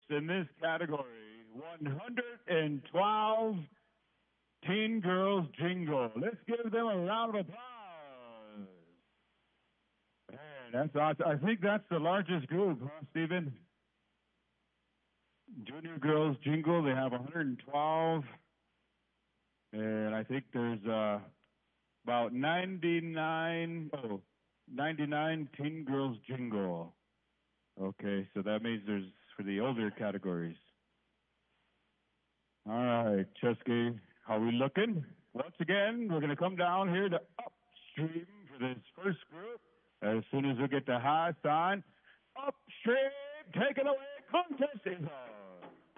in this category. 112 Teen Girls Jingle. Let's give them a round of applause. Man, that's awesome. I think that's the largest group, huh, Stephen? Junior Girls Jingle, they have 112. And I think there's about 99 Teen Girls Jingle. Okay, so that means there's for the older categories. All right, Chesky, how we looking? Once again, we're going to come down here to upstream for this first group. As soon as we get the high sign, upstream, take it away, contest is on.